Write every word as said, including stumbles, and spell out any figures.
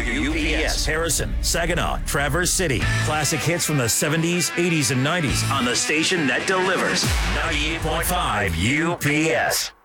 U P S, Harrison, Saginaw, Traverse City. Classic hits from the seventies, eighties, and nineties on the station that delivers. ninety-eight point five U P S.